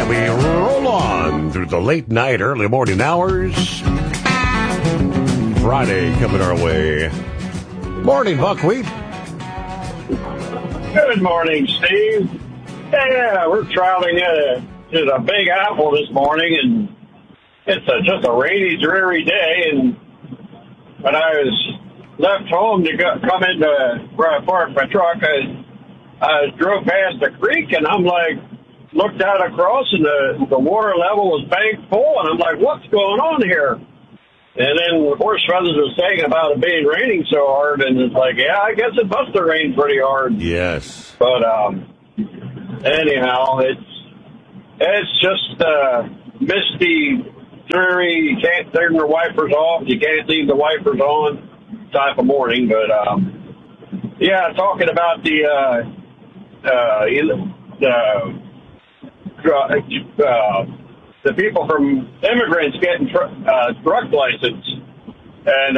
And we roll on through the late night, early morning hours. Friday coming our way. Morning, Buckwheat. Good morning, Steve. Yeah, we're traveling to the Big Apple this morning, and it's just a rainy, dreary day. And when I was left home to come into where I parked my truck, I drove past the creek, and I'm like, looked out across, and the water level was bank full, and I'm like, what's going on here? And then Horse Feathers was saying about it being raining so hard, and it's like, yeah, I guess it must have rained pretty hard. Yes. But anyhow, it's just misty, dreary. You can't turn your wipers off. You can't leave the wipers on type of morning. But yeah, talking about the people from immigrants getting drug license and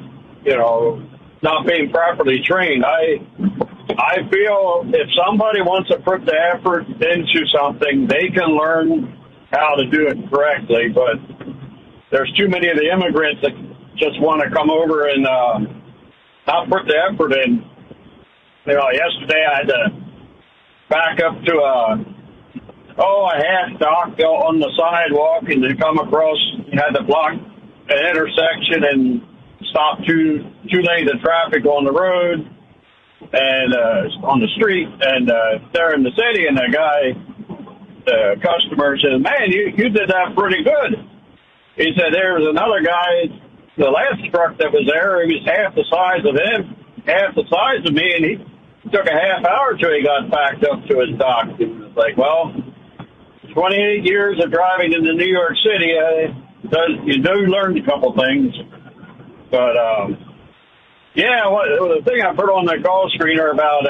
not being properly trained. I feel if somebody wants to put the effort into something, they can learn how to do it correctly. But there's too many of the immigrants that just want to come over and not put the effort in. Yesterday I had to back up to a half dock on the sidewalk, and to come across, you had to block an intersection and stop two lanes of traffic on the road and on the street, and there in the city, and the customer said, man, you did that pretty good. He said there was another guy, the last truck that was there, he was half the size of him, half the size of me, and he took a half hour till he got backed up to his dock. It was like, well, 28 years of driving into New York City, you do learn a couple things. But, the thing I put on the call screener about,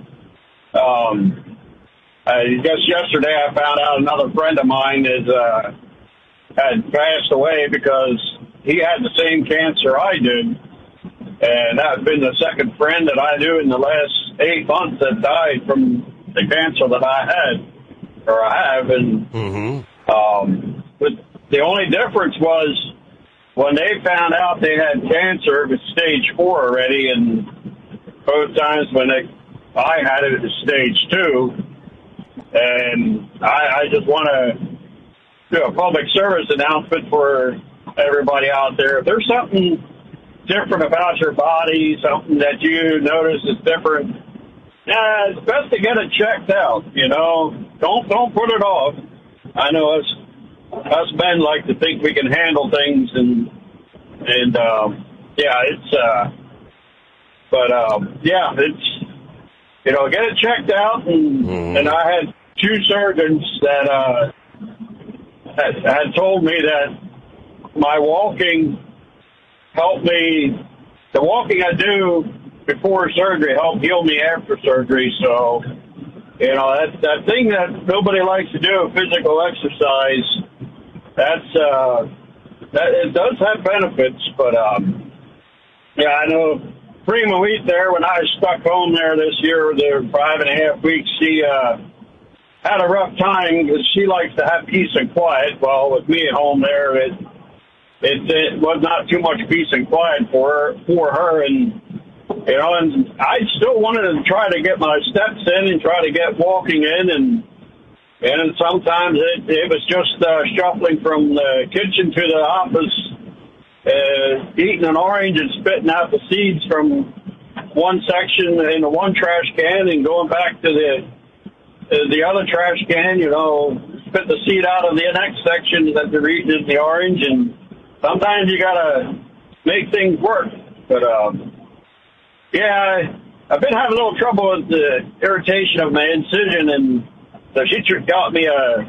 I guess yesterday I found out another friend of mine had passed away because he had the same cancer I did. And that's been the second friend that I knew in the last 8 months that died from the cancer that I had. Or I have, and but the only difference was when they found out they had cancer, it was stage 4 already, and both times when I had it, it was stage 2. And I just want to do a public service announcement for everybody out there. If there's something different about your body, something that you notice is different, it's best to get it checked out, Don't put it off. I know us men like to think we can handle things, get it checked out. And I had 2 surgeons that had told me that my walking helped me. The walking I do before surgery helped heal me after surgery. So, that thing that nobody likes to do, physical exercise, that it does have benefits. But, I know Prima Wheat there, when I was stuck home there this year, there 5.5 weeks, she had a rough time because she likes to have peace and quiet. Well, with me at home there, it was not too much peace and quiet for her, and and I still wanted to try to get my steps in and try to get walking in, and sometimes it was just shuffling from the kitchen to the office, eating an orange and spitting out the seeds from one section into one trash can and going back to the other trash can, spit the seed out of the next section that they're eating in the orange, and sometimes you gotta make things work. But I've been having a little trouble with the irritation of my incision, and so she got me a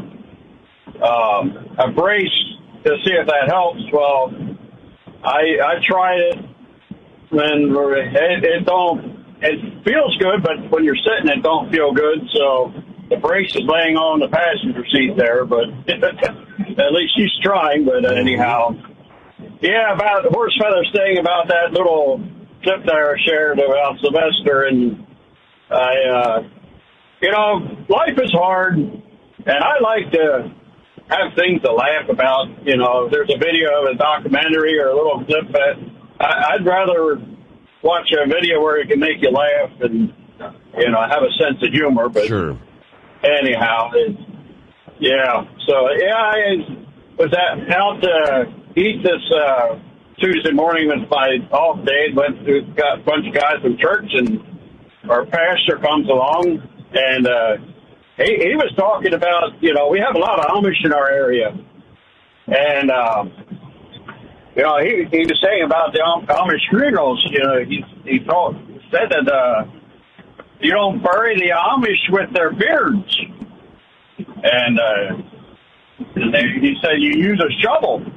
brace to see if that helps. Well, I tried it, and it feels good, but when you're sitting, it don't feel good. So the brace is laying on the passenger seat there, but at least she's trying. But anyhow, about Horse Feather saying about that little clip that I shared about Sylvester, and life is hard. And I like to have things to laugh about. You know, if there's a video of a documentary or a little clip that I'd rather watch a video where it can make you laugh and, you know, have a sense of humor. But Sure. anyhow, yeah. So, yeah, I was out to eat this Tuesday morning with my off day. Got a bunch of guys from church, and our pastor comes along, and he was talking about, you know, we have a lot of Amish in our area. And, you know, he was saying about the Amish funerals. You know, he said that you don't bury the Amish with their beards. And he said you use a shovel.